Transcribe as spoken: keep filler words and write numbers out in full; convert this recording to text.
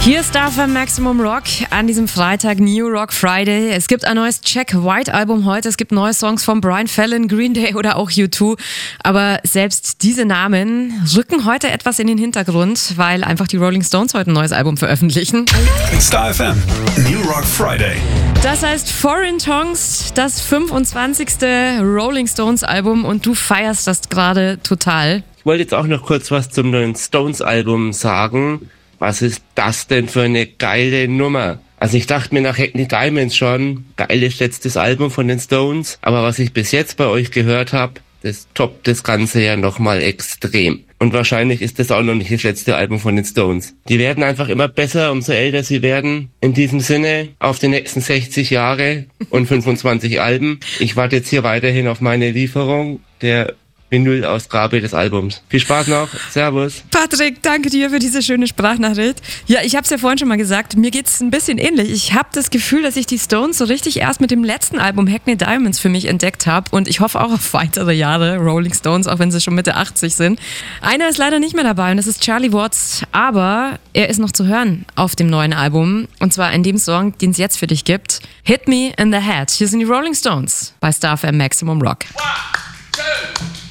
Hier ist Starfm Maximum Rock an diesem Freitag, New Rock Friday. Es gibt ein neues Jack White Album heute, es gibt neue Songs von Brian Fallon, Green Day oder auch U zwei. Aber selbst diese Namen rücken heute etwas in den Hintergrund, weil einfach die Rolling Stones heute ein neues Album veröffentlichen. Starfm, New Rock Friday. Das heißt Foreign Tongues, das fünfundzwanzigste Rolling Stones Album, und du feierst das gerade total. Ich wollte jetzt auch noch kurz was zum neuen Stones-Album sagen. Was ist das denn für eine geile Nummer? Also ich dachte mir nach Hackney Diamonds schon, geiles letztes Album von den Stones. Aber was ich bis jetzt bei euch gehört habe, das toppt das Ganze ja nochmal extrem. Und wahrscheinlich ist das auch noch nicht das letzte Album von den Stones. Die werden einfach immer besser, umso älter sie werden. In diesem Sinne, auf die nächsten sechzig Jahre und fünfundzwanzig Alben. Ich warte jetzt hier weiterhin auf meine Lieferung der Vinyl-Ausgabe des Albums. Viel Spaß noch. Servus. Patrick, danke dir für diese schöne Sprachnachricht. Ja, ich habe es ja vorhin schon mal gesagt, mir geht's ein bisschen ähnlich. Ich habe das Gefühl, dass ich die Stones so richtig erst mit dem letzten Album Hackney Diamonds für mich entdeckt habe, und ich hoffe auch auf weitere Jahre Rolling Stones, auch wenn sie schon Mitte achtzig sind. Einer ist leider nicht mehr dabei, und das ist Charlie Watts, aber er ist noch zu hören auf dem neuen Album, und zwar in dem Song, den es jetzt für dich gibt, Hit Me in the Head. Hier sind die Rolling Stones bei Starfm Maximum Rock. One, two.